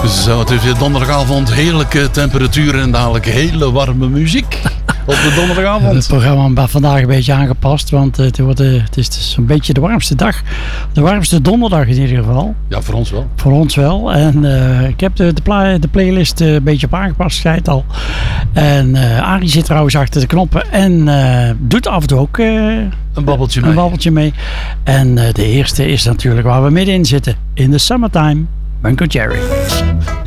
Zo, het is weer donderdagavond. Heerlijke temperaturen en dadelijk hele warme muziek op de donderdagavond. Het programma is vandaag een beetje aangepast, want het is zo'n beetje de warmste dag. De warmste donderdag in ieder geval. Ja, voor ons wel. Voor ons wel. En ik heb de playlist een beetje op aangepast, zei het al. En Arie zit trouwens achter de knoppen en doet af en toe ook een babbeltje mee. En de eerste is natuurlijk waar we middenin zitten. In the Summertime, Bunker Jerry.